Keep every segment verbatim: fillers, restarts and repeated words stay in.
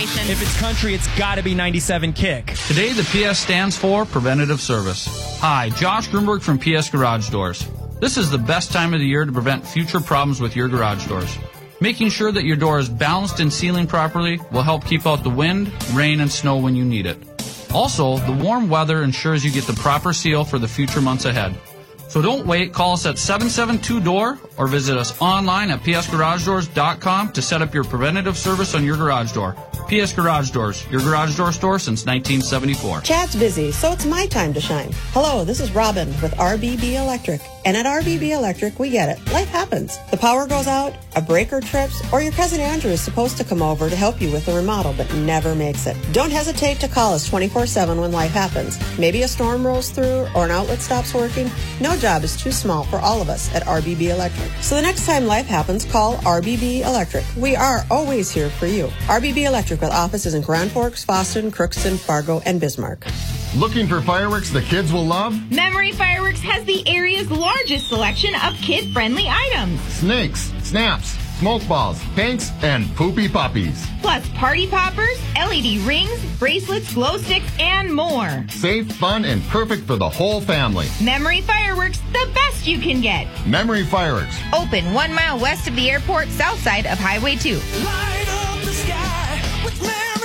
If it's country, it's got to be ninety-seven Kick. Today, the P S stands for Preventative Service. Hi, Josh Grunberg from P S Garage Doors. This is the best time of the year to prevent future problems with your garage doors. Making sure that your door is balanced and sealing properly will help keep out the wind, rain, and snow when you need it. Also, the warm weather ensures you get the proper seal for the future months ahead. So don't wait. Call us at seven seven two D O O R or visit us online at p s garage doors dot com to set up your preventative service on your garage door. P S Garage Doors, your garage door store since nineteen seventy-four. Chad's busy, so it's my time to shine. Hello, this is Robin with R B B Electric. And at R B B Electric, we get it. Life happens. The power goes out, a breaker trips, or your cousin Andrew is supposed to come over to help you with the remodel, but never makes it. Don't hesitate to call us twenty-four seven when life happens. Maybe a storm rolls through or an outlet stops working. No job is too small for all of us at R B B Electric. So the next time life happens, call R B B Electric. We are always here for you. R B B Electric with offices in Grand Forks, Boston, Crookston, Fargo, and Bismarck. Looking for fireworks the kids will love? Memory Fireworks has the area's largest selection of kid-friendly items. Snakes, snaps, smoke balls, paints, and poopy puppies. Plus party poppers, L E D rings, bracelets, glow sticks, and more. Safe, fun, and perfect for the whole family. Memory Fireworks, the best you can get. Memory Fireworks. Open one mile west of the airport, south side of Highway two. Light up the sky with Memory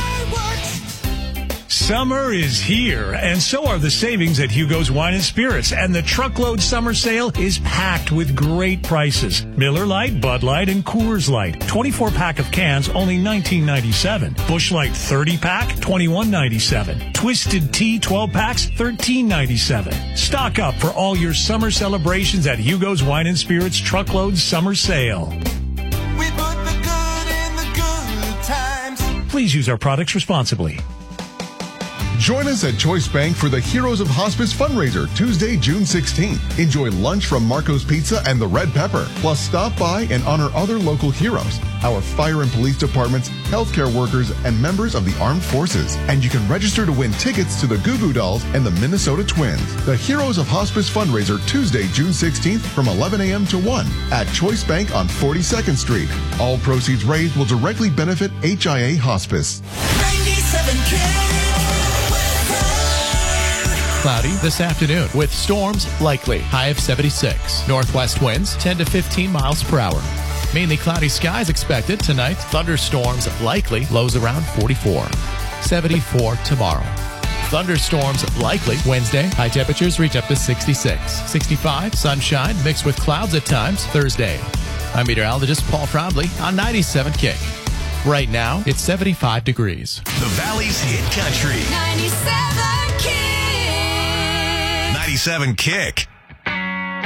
Fireworks. Summer is here, and so are the savings at Hugo's Wine and Spirits. And the truckload summer sale is packed with great prices. Miller Lite, Bud Light, and Coors Light. twenty-four pack of cans, only nineteen ninety-seven. Busch Light thirty pack, twenty-one ninety-seven. Twisted Tea twelve packs, thirteen ninety-seven. Stock up for all your summer celebrations at Hugo's Wine and Spirits truckload summer sale. We put the good in the good times. Please use our products responsibly. Join us at Choice Bank for the Heroes of Hospice fundraiser Tuesday, June sixteenth. Enjoy lunch from Marco's Pizza and the Red Pepper. Plus, stop by and honor other local heroes, our fire and police departments, healthcare workers, and members of the armed forces. And you can register to win tickets to the Goo Goo Dolls and the Minnesota Twins. The Heroes of Hospice fundraiser Tuesday, June sixteenth from eleven a.m. to one at Choice Bank on forty-second Street. All proceeds raised will directly benefit H I A Hospice. ninety-seven K. Cloudy this afternoon with storms likely. High of seventy-six. Northwest winds ten to fifteen miles per hour. Mainly cloudy skies expected tonight. Thunderstorms likely. Lows around forty-four. seventy-four tomorrow. Thunderstorms likely Wednesday. High temperatures reach up to sixty-six. sixty-five. Sunshine mixed with clouds at times Thursday. I'm meteorologist Paul Trombley on ninety-seven Kick. Right now, it's seventy-five degrees. The Valley's Hit Country. ninety-seven K. ninety-seven Kick.